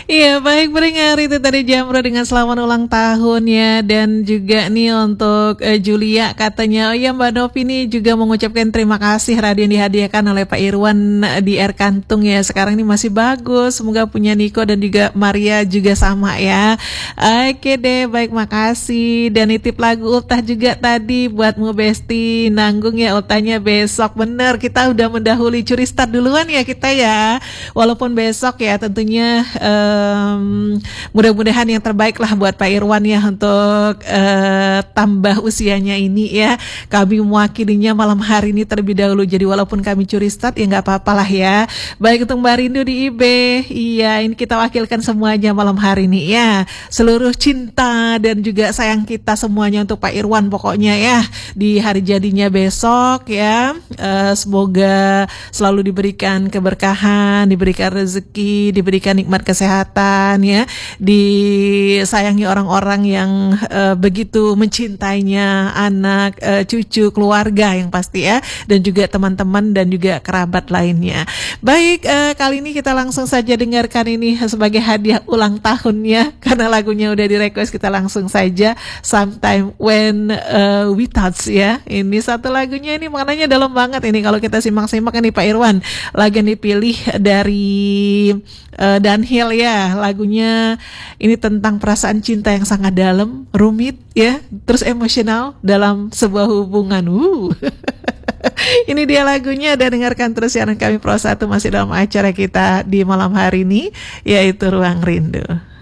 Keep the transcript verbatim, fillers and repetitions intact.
Iya, baik pendengar, itu tadi Jamro dengan selamat ulang tahun ya. Dan juga nih untuk eh, Julia katanya, oh ya Mbak Novi nih juga mengucapkan terima kasih radio yang dihadiahkan oleh Pak Irwan eh, di Air Kantung ya. Sekarang ini masih bagus, semoga punya Niko dan juga Maria juga sama ya. Oke deh, baik makasih. Dan nitip lagu ultah juga tadi buatmu Besti, nanggung ya ultahnya besok. Bener, kita udah mendahului curi start duluan ya kita ya. Walaupun besok ya tentunya um, mudah-mudahan yang terbaik lah buat Pak Irwan ya untuk uh, tambah usianya ini ya. Kami mewakilinya malam hari ini terlebih dahulu. Jadi walaupun kami curi start ya nggak apa-apa lah ya. Baik untuk Mbak Rindu di I B, iya ini kita wakilkan semuanya malam hari ini ya. Seluruh cinta dan juga sayang kita semuanya untuk Pak Irwan pokoknya ya di hari jadinya besok ya. Uh, semoga selalu diberikan keberkahan, diberikan rezeki, diberikan nikmat kesehatan ya, disayangi orang-orang yang uh, begitu mencintainya, anak, uh, cucu, keluarga yang pasti ya, dan juga teman-teman dan juga kerabat lainnya. Baik, uh, kali ini kita langsung saja dengarkan ini sebagai hadiah ulang tahunnya, karena lagunya udah di request, kita langsung saja Sometime When uh, We Touch ya. Ini satu lagunya ini maknanya dalam banget ini kalau kita simak-simak ini Pak Irwan. Lagu yang dipilih dari uh, Dunhill ya, lagunya ini tentang perasaan cinta yang sangat dalam, rumit ya, terus emosional dalam sebuah hubungan. Uh. Ini dia lagunya, dan dengarkan terus siaran kami Pro satu masih dalam acara kita di malam hari ini, yaitu Ruang Rindu.